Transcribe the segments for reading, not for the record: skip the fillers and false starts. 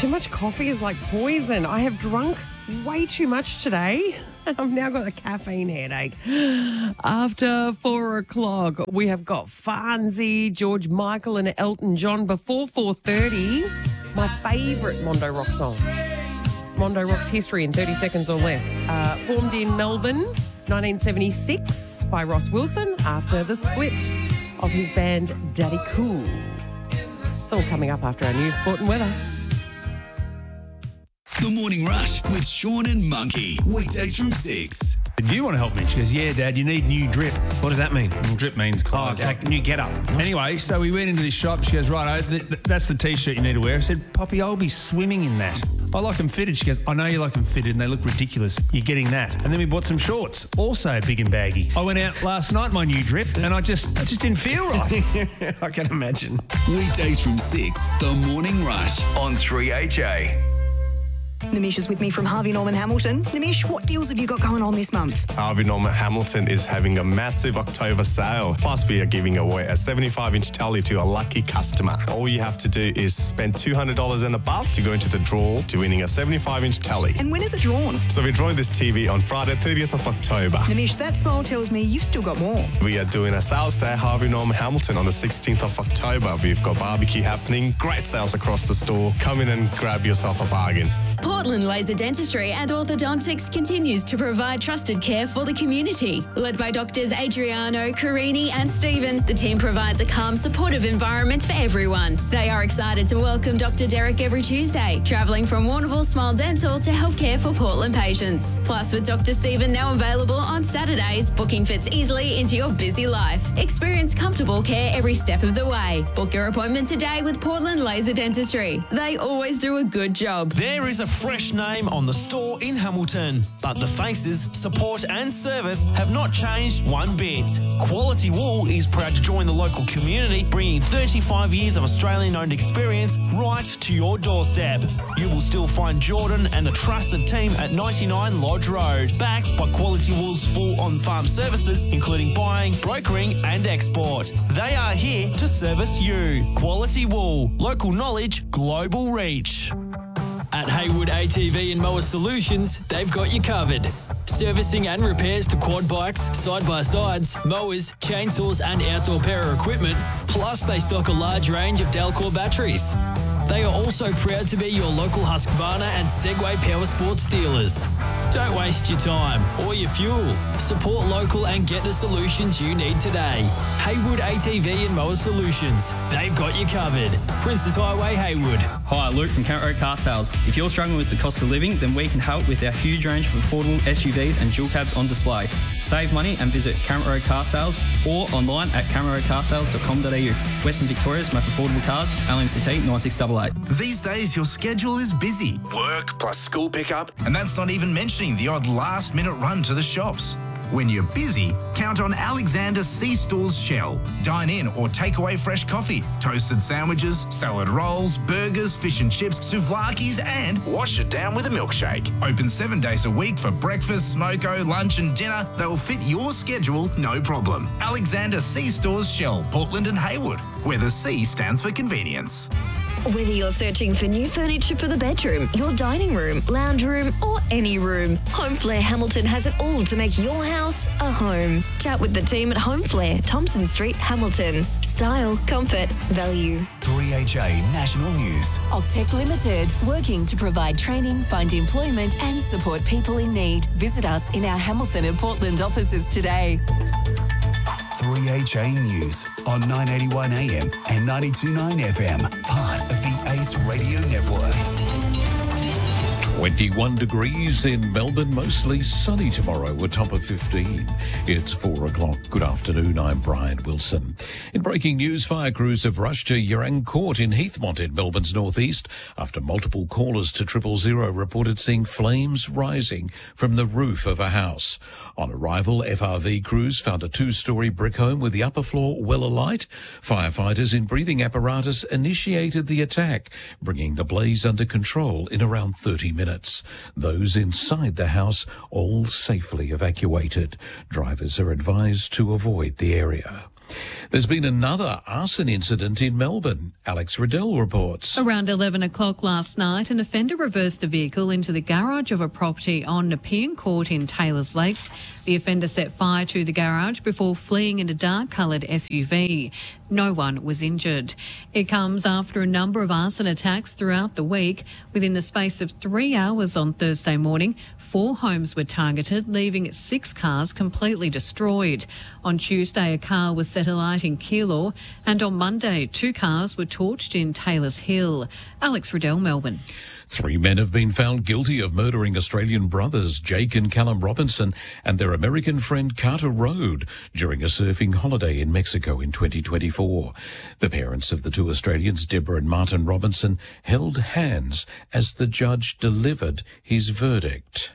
Too much coffee is like poison. I have drunk way too much today and I've now got a caffeine headache. After 4 o'clock, we have got Farnsey, George Michael and Elton John. Before 4:30, my favourite Mondo Rock song. Mondo Rock's history in 30 seconds or less. Formed in Melbourne, 1976 by Ross Wilson after the split of his band Daddy Cool. It's all coming up after our news, sport and weather. The Morning Rush with Sean and Monkey. Weekdays from 6. Do you want to help me? She goes, yeah, Dad, you need new drip. What does that mean? Well, drip means clothes. Like new get-up. Anyway, so we went into this shop. She goes, right, that's the T-shirt you need to wear. I said, Poppy, I'll be swimming in that. I like them fitted. She goes, I know you like them fitted and they look ridiculous. You're getting that. And then we bought some shorts, also big and baggy. I went out last night, my new drip, and I just didn't feel right. I can imagine. Weekdays from 6. The Morning Rush on 3HA. Nimish is with me from Harvey Norman Hamilton. Nimish, what deals have you got going on this month? Harvey Norman Hamilton is having a massive October sale. Plus, we are giving away a 75-inch telly to a lucky customer. All you have to do is spend $200 and above to go into the draw to winning a 75-inch telly. And when is it drawn? So we're drawing this TV on Friday, 30th of October. Nimish, that smile tells me you've still got more. We are doing a sales day at Harvey Norman Hamilton on the 16th of October. We've got barbecue happening, great sales across the store. Come in and grab yourself a bargain. Portland Laser Dentistry and Orthodontics continues to provide trusted care for the community. Led by doctors Adriano, Carini and Stephen, the team provides a calm, supportive environment for everyone. They are excited to welcome Dr. Derek every Tuesday, travelling from Warrnambool Smile Dental to help care for Portland patients. Plus, with Dr. Stephen now available on Saturdays, booking fits easily into your busy life. Experience comfortable care every step of the way. Book your appointment today with Portland Laser Dentistry. They always do a good job. There is a fresh name on the store in Hamilton, but the faces, support and service have not changed one bit. Quality Wool is proud to join the local community, bringing 35 years of Australian-owned experience right to your doorstep. You will still find Jordan and the trusted team at 99 Lodge Road, backed by Quality Wool's full on-farm services, including buying, brokering and export. They are here to service you. Quality Wool, local knowledge, global reach. At Haywood ATV and Mower Solutions, they've got you covered. Servicing and repairs to quad bikes, side-by-sides, mowers, chainsaws and outdoor power equipment. Plus, they stock a large range of Delcor batteries. They are also proud to be your local Husqvarna and Segway Power Sports dealers. Don't waste your time or your fuel. Support local and get the solutions you need today. Haywood ATV and Mower Solutions. They've got you covered. Princess Highway, Haywood. Hi, Luke from Camp Road Car Sales. If you're struggling with the cost of living, then we can help with our huge range of affordable SUVs and dual cabs on display. Save money and visit Camp Road Car Sales or online at cameroadcarsales.com.au. Western Victoria's most affordable cars, LMCT 9688. These days, your schedule is busy. Work plus school pickup, and that's not even mentioning the odd last-minute run to the shops. When you're busy, count on Alexander C-Stores Shell. Dine in or take away fresh coffee, toasted sandwiches, salad rolls, burgers, fish and chips, souvlakis, and wash it down with a milkshake. Open 7 days a week for breakfast, smoko, lunch and dinner. They'll fit your schedule, no problem. Alexander C-Stores Shell, Portland and Haywood, where the C stands for convenience. Whether you're searching for new furniture for the bedroom, your dining room, lounge room, or any room, Homeflare Hamilton has it all to make your house a home. Chat with the team at Homeflare, Thompson Street, Hamilton. Style, comfort, value. 3HA National News. Octec Limited, working to provide training, find employment and support people in need. Visit us in our Hamilton and Portland offices today. 3HA News on 981 AM and 92.9 FM, part of the ACE Radio Network. 21 degrees in Melbourne, mostly sunny tomorrow, a top of 15. It's 4 o'clock. Good afternoon, I'm Brian Wilson. In breaking news, fire crews have rushed to Yerang Court in Heathmont in Melbourne's northeast after multiple callers to 000 reported seeing flames rising from the roof of a house. On arrival, FRV crews found a 2-storey brick home with the upper floor well alight. Firefighters in breathing apparatus initiated the attack, bringing the blaze under control in around 30 minutes. Those inside the house all safely evacuated. Drivers are advised to avoid the area. There's been another arson incident in Melbourne. Alex Riddell reports. Around 11 o'clock last night, an offender reversed a vehicle into the garage of a property on Nepean Court in Taylors Lakes. The offender set fire to the garage before fleeing in a dark-coloured SUV. No one was injured. It comes after a number of arson attacks throughout the week. Within the space of 3 hours on Thursday morning, 4 homes were targeted, leaving 6 cars completely destroyed. On Tuesday, a car was set alight in Keilor, and on Monday, 2 cars were torched in Taylors Hill. Alex Riddell, Melbourne. 3 men have been found guilty of murdering Australian brothers Jake and Callum Robinson and their American friend Carter Rode during a surfing holiday in Mexico in 2024. The parents of the 2 Australians, Deborah and Martin Robinson, held hands as the judge delivered his verdict.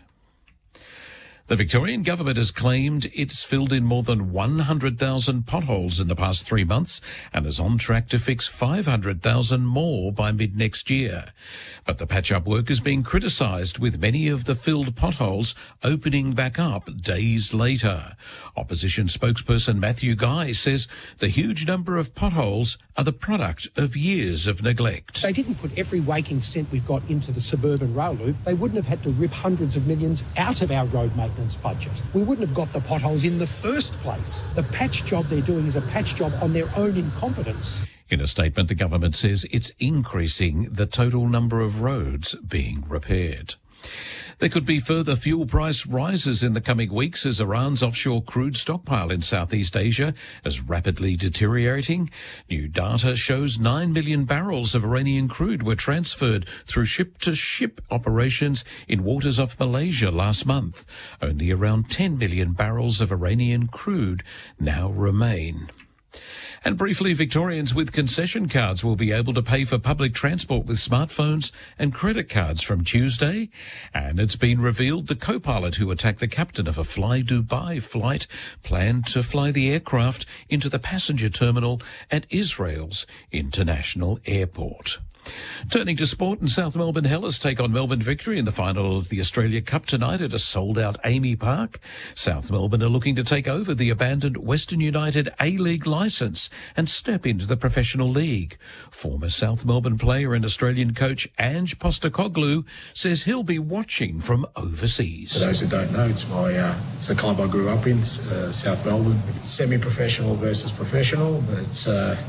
The Victorian government has claimed it's filled in more than 100,000 potholes in the past 3 months and is on track to fix 500,000 more by mid-next year. But the patch-up work is being criticised, with many of the filled potholes opening back up days later. Opposition spokesperson Matthew Guy says the huge number of potholes are the product of years of neglect. They didn't put every waking cent we've got into the suburban rail loop. They wouldn't have had to rip hundreds of millions out of our road maintenance budget. We wouldn't have got the potholes in the first place. The patch job they're doing is a patch job on their own incompetence. In a statement, the government says it's increasing the total number of roads being repaired. There could be further fuel price rises in the coming weeks as Iran's offshore crude stockpile in Southeast Asia is rapidly deteriorating. New data shows 9 million barrels of Iranian crude were transferred through ship-to-ship operations in waters off Malaysia last month. Only around 10 million barrels of Iranian crude now remain. And briefly, Victorians with concession cards will be able to pay for public transport with smartphones and credit cards from Tuesday. And it's been revealed the co-pilot who attacked the captain of a Fly Dubai flight planned to fly the aircraft into the passenger terminal at Israel's international airport. Turning to sport, and South Melbourne Hellers take on Melbourne Victory in the final of the Australia Cup tonight at a sold-out Amy Park. South Melbourne are looking to take over the abandoned Western United A-League licence and step into the professional league. Former South Melbourne player and Australian coach Ange Postecoglou says he'll be watching from overseas. For those who don't know, it's the club I grew up in, South Melbourne. Semi-professional versus professional. It's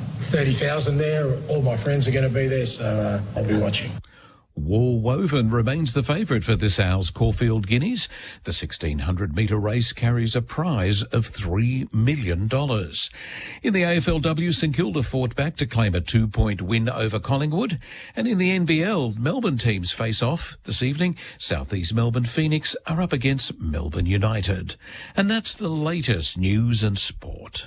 30,000 there. All my friends are going to be there, so I'll be watching. Woolwoven remains the favourite for this hour's Caulfield Guineas. The 1,600-metre race carries a prize of $3 million. In the AFLW, St Kilda fought back to claim a 2-point win over Collingwood. And in the NBL, Melbourne teams face off this evening. South East Melbourne Phoenix are up against Melbourne United. And that's the latest news and sport.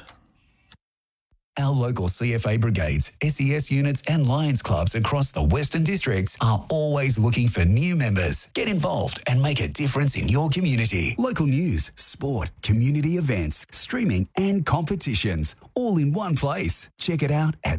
Our local CFA brigades, SES units and Lions clubs across the Western Districts are always looking for new members. Get involved and make a difference in your community. Local news, sport, community events, streaming and competitions, all in one place. Check it out at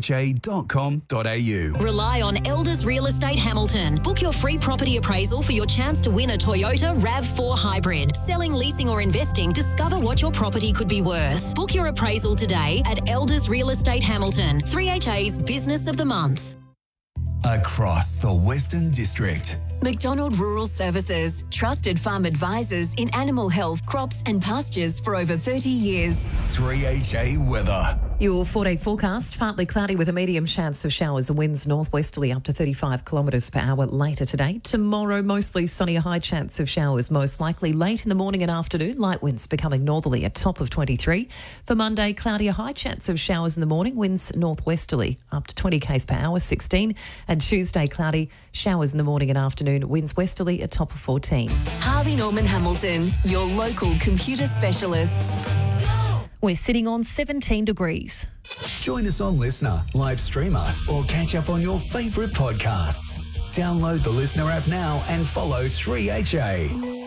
3ha.com.au. Rely on Elders Real Estate Hamilton. Book your free property appraisal for your chance to win a Toyota RAV4 Hybrid. Selling, leasing or investing, discover what your property could be worth. Book your appraisal today at Elders Real Estate Hamilton, 3HA's Business of the Month. Across the Western District. McDonald Rural Services, trusted farm advisors in animal health, crops and pastures for over 30 years. 3HA weather. Your 4-day forecast, partly cloudy with a medium chance of showers. The winds northwesterly up to 35 kilometres per hour later today. Tomorrow, mostly sunny, a high chance of showers, most likely late in the morning and afternoon. Light winds becoming northerly at top of 23. For Monday, cloudy, a high chance of showers in the morning. Winds northwesterly up to 20 k's per hour, 16. And Tuesday, cloudy, showers in the morning and afternoon. Winds westerly at top of 14. Harvey Norman Hamilton, your local computer specialists. We're sitting on 17 degrees. Join us on Listener, live stream us or catch up on your favourite podcasts. Download the Listener app now and follow 3HA.